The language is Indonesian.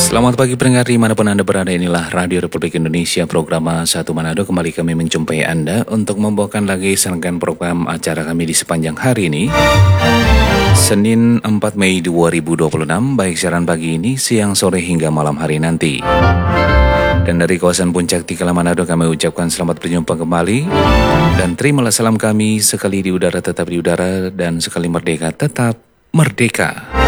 Selamat pagi pendengar dimanapun Anda berada, inilah Radio Republik Indonesia, program Satu Manado. Kembali kami menjumpai Anda untuk membawakan lagi serangkaian program acara kami di sepanjang hari ini, Senin 4 Mei 2026, baik siaran pagi ini, siang, sore hingga malam hari nanti. Dan dari kawasan Puncak Tikala Manado kami ucapkan selamat berjumpa kembali. Dan terimalah salam kami, sekali di udara tetap di udara, dan sekali merdeka tetap merdeka.